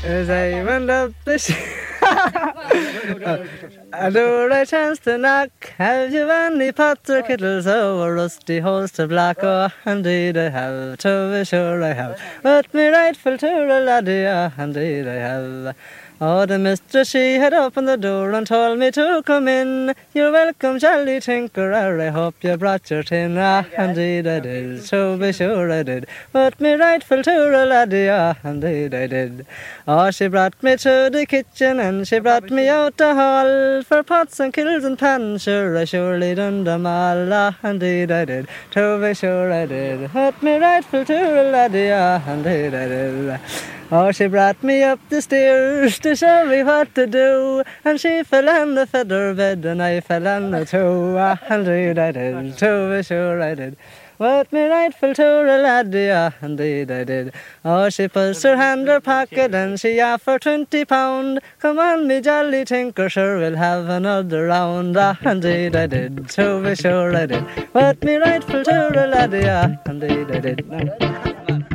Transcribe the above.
As I went up the a door I chanced to knock. Have you any pots or kettles? Oh, a rusty hose to black. Oh, indeed I have, to be sure I have. But me rightful to a laddie, ah, indeed I have. Oh, the mistress, she had opened the door and told me to come in. You're welcome, jolly tinkerer, I hope you brought your tin. Ah, indeed I did, to be sure I did. But me rightful to a laddie, ah, indeed I did. Oh, she brought me to the kitchen and she brought me out the hall. For pots and kettles and pans, sure I surely done them all. Ah, indeed I did, to be sure I did. But me rightful to a laddie, ah, indeed I did. Oh, she brought me up the stairs to show me what to do. And she fell on the feather bed and I fell on the toe. Ah, indeed I did, to be sure I did. What me rightful to a laddie, ah, indeed I did. Oh, she puts her hand in her pocket and she offered £20. Come on, me jolly tinker, sure we'll have another round. Ah, indeed I did, to be sure I did. What me rightful to a laddie, ah, indeed I did.